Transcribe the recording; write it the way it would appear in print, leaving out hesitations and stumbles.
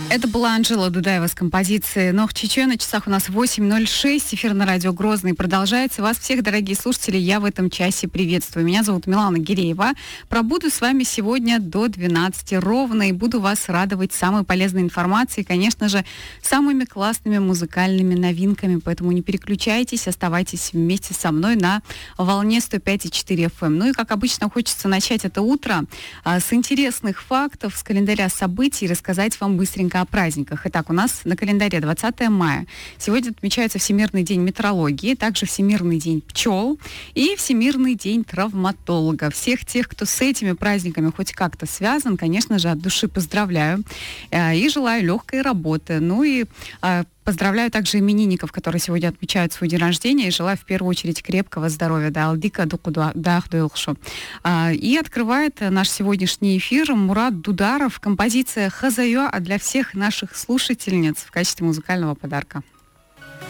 Это была Анжела Дудаева с композицией «Нох Чечен». На часах у нас 8:06. Эфир на радио Грозный продолжается. Вас всех, дорогие слушатели, я в этом часе приветствую. Меня зовут Милана Гиреева. Пробуду с вами сегодня до 12 ровно и буду вас радовать самой полезной информацией, конечно же, самыми классными музыкальными новинками. Поэтому не переключайтесь, оставайтесь вместе со мной на волне 105,4 FM. Ну и, как обычно, хочется начать это утро с интересных фактов, с календаря событий, рассказать вам быстренько о праздниках. Итак, у нас на календаре 20 мая. Сегодня отмечается Всемирный день метрологии, также Всемирный день пчел и Всемирный день травматолога. Всех тех, кто с этими праздниками хоть как-то связан, конечно же, от души поздравляю и желаю легкой работы. Ну и поздравляю также именинников, которые сегодня отмечают свой день рождения, и желаю в первую очередь крепкого здоровья. И открывает наш сегодняшний эфир Мурат Дударов, композиция «Хазайо» для всех наших слушательниц в качестве музыкального подарка.